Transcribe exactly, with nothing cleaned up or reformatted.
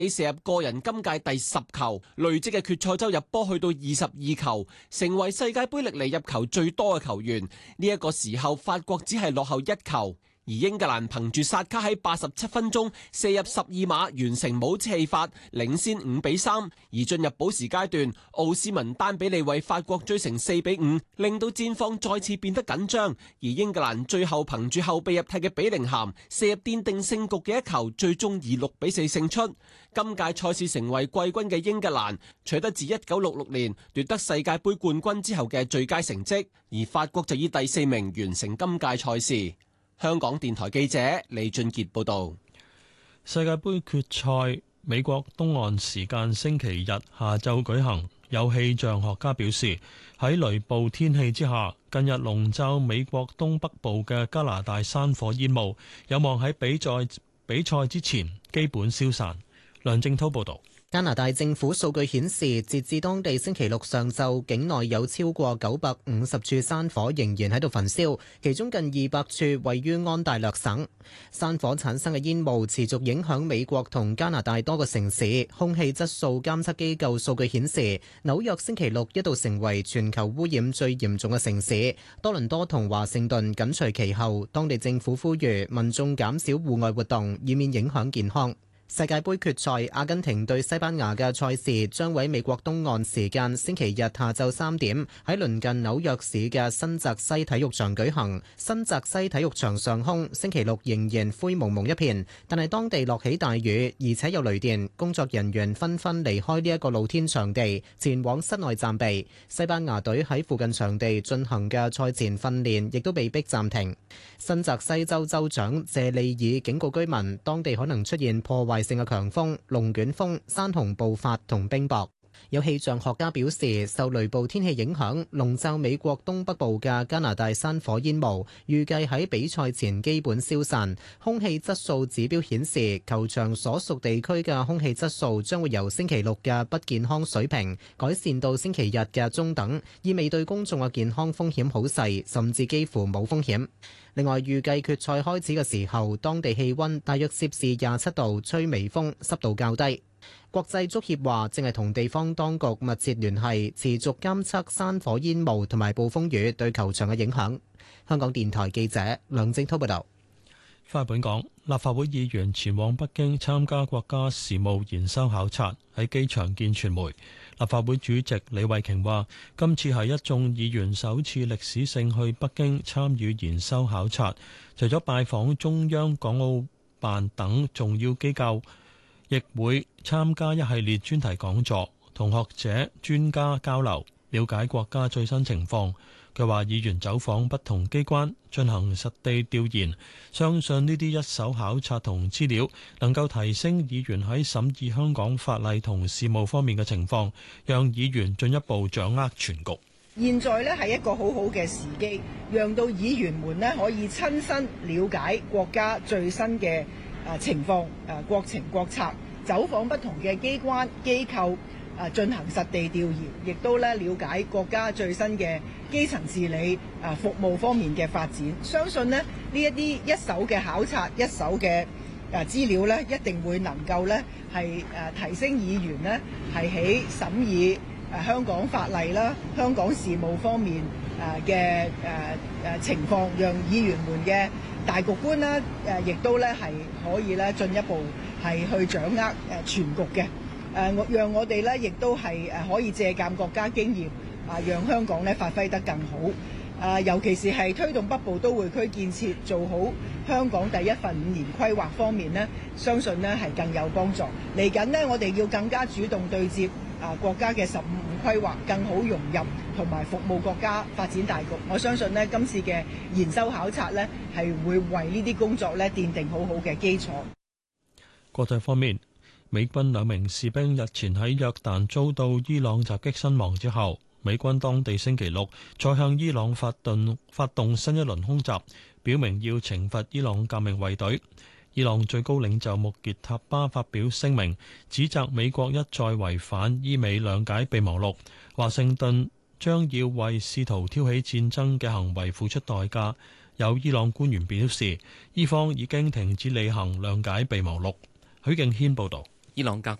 射入個人今屆第十球，累積嘅決賽周入波去到二十二球，成為世界盃歷嚟入球最多嘅球員。呢一個時候，法國只係落後一球。而英格蘭憑住薩卡喺八十七分鐘射入十二碼，完成冇氣法，領先五比三。而進入補時階段，奧斯文丹比利為法國追成四比五，令到戰況再次變得緊張。而英格蘭最後憑住後備入替嘅比寧咸射入奠定勝局嘅一球，最終以六比四勝出。今屆賽事成為季軍嘅英格蘭取得自一九六六年奪得世界盃冠軍之後嘅最佳成績，而法國就以第四名完成今屆賽事。香港電台記者李俊傑報道。 世界盃決賽美國東岸時間星期日下晝舉行，有氣象學家表示，喺雷暴天氣之下，近日籠罩美國東北部嘅加拿大山火煙霧有望喺比賽比賽之前基本消散。梁正濤報道。 加拿大政府數據顯示，截至當地星期六上晝，境內有超過九百五十處山火仍然喺度焚燒，其中近二百處位於安大略省。山火產生嘅煙霧持續影響美國同加拿大多個城市，空氣質素監測機構數據顯示，紐約星期六一度成為全球污染最嚴重嘅城市，多倫多同華盛頓緊隨其後。當地政府呼籲民眾減少戶外活動，以免影響健康。世界盃決賽，阿根廷對西班牙嘅賽事將喺美國東岸時間星期日下晝三點喺鄰近紐約市嘅新澤西體育場舉行。新澤西體育場上空星期六仍然灰蒙蒙一片，但係當地落起大雨，而且有雷電，工作人員紛紛離開呢一個露天場地，前往室內暫避。西班牙隊喺附近場地進行嘅賽前訓練亦都被迫暫停。新澤西州州長謝利爾警告居民，當地可能出現破壞性嘅強風、龍捲風、山洪暴發同冰雹。有氣象學家表示，受雷暴天氣影響，籠罩美國東北部嘅加拿大山火煙霧預計喺比賽前基本消散。空氣質素指標顯示，球場所屬地區嘅空氣質素將會由星期六嘅不健康水平改善到星期日嘅中等，意味對公眾嘅健康風險好細，甚至幾乎冇風險。另外，預計決賽開始嘅時候，當地氣溫大約攝氏廿七度，吹微風，濕度較低。國際足協話正係同地方當局密切聯繫，持續監測山火煙霧同埋暴風雨對球場嘅影響。香港電台記者梁正濤報道。 翻嚟本港，立法會議員前往北京參加國家事務研修考察，喺機場見傳媒。立法會主席李慧瓊話：今次係一眾議員首次歷史性去北京參與研修考察，除咗拜訪中央港澳辦等重要機構，亦會參加一系列專題講座，同學者專家交流，了解國家最新情況。佢話議員走訪不同機關進行實地調研，相信呢啲一手考察同資料能夠提升議員喺審議香港法例同事務方面嘅情況，讓議員進一步掌握全局。 現在呢係一個好好嘅時機，讓到議員們呢可以親身了解國家最新嘅誒情況、誒國情國策，走訪不同嘅機關機構，誒進行實地調研，亦都咧了解國家最新嘅基層治理誒服務方面嘅發展。相信咧呢一啲一手嘅考察、一手嘅誒資料咧，一定會能夠咧係誒提升議員咧係喺審議誒香港法例啦、香港事務方面誒嘅誒誒情況，讓議員們嘅大局觀啦誒，亦都咧係可以咧進一步係去掌握誒全局嘅。誒，我讓我哋咧，亦都係誒可以借鑑國家經驗，啊，讓香港咧發揮得更好。誒，尤其是係推動北部都會區建設，做好香港第一份五年規劃方面呢，相信呢係更有幫助。嚟緊呢，我哋要更加主動對接啊國家嘅十五五規劃，更好融入同埋服務國家發展大局。我相信呢，今次嘅研修考察呢，係會為呢啲工作咧奠定好好嘅基礎。 國際方面，美軍兩名士兵日前喺約旦遭到伊朗襲擊身亡之後，美軍當地星期六再向伊朗發動發動新一輪空襲，表明要懲罰伊朗革命衛隊。伊朗最高領袖穆傑塔巴發表聲明，指責美國一再違反伊美諒解備忘錄，華盛頓將要為試圖挑起戰爭嘅行為付出代價。有伊朗官員表示，伊方已經停止履行諒解備忘錄。許敬軒報導。 伊朗革